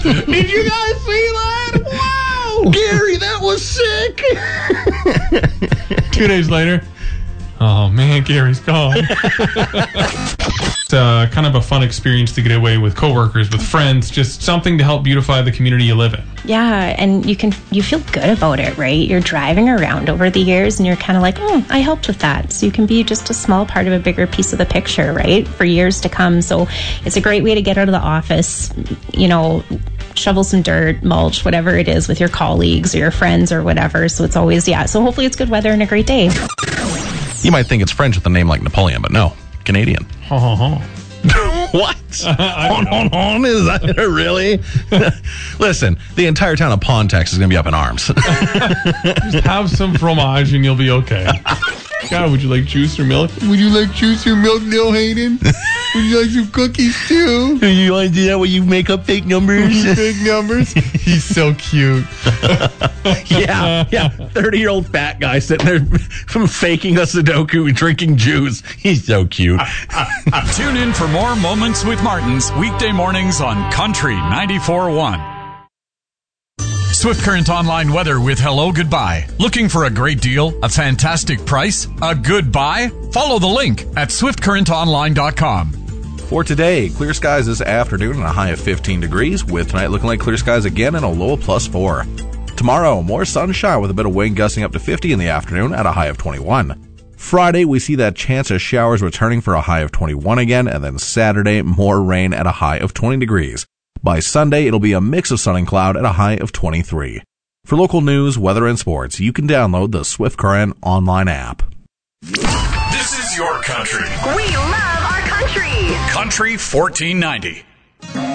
Did you guys see that? Wow! Gary, that was sick! 2 days later, oh man, Gary's gone. It's kind of a fun experience to get away with coworkers, with friends, just something to help beautify the community you live in. Yeah, and you feel good about it, right? You're driving around over the years and you're kind of like, oh, I helped with that. So you can be just a small part of a bigger piece of the picture, right? For years to come. So it's a great way to get out of the office, shovel some dirt, mulch, whatever it is with your colleagues or your friends or whatever. So it's always, so hopefully it's good weather and a great day. You might think it's French with a name like Napoleon, but no, Canadian. Ho, ho, ho. What? Is that really? Listen, the entire town of Pontex is going to be up in arms. Just have some fromage and you'll be okay. God, would you like juice or milk? Would you like juice or milk, Lil Hayden? Would you like some cookies too? You want to do that when you make up fake numbers? Fake numbers? He's so cute. Yeah. 30-year-old fat guy sitting there faking a Sudoku and drinking juice. He's so cute. Tune in for more Moments with Martins weekday mornings on Country 94.1. Swift Current Online weather with Hello Goodbye. Looking for a great deal, a fantastic price, a good buy? Follow the link at swiftcurrentonline.com. For today, clear skies this afternoon and a high of 15 degrees, with tonight looking like clear skies again and a low of +4. Tomorrow, more sunshine with a bit of wind gusting up to 50 in the afternoon at a high of 21. Friday, we see that chance of showers returning for a high of 21 again, and then Saturday, more rain at a high of 20 degrees. By Sunday, it'll be a mix of sun and cloud at a high of 23. For local news, weather, and sports, you can download the Swift Current online app. This is your country. We love our country. Country 1490.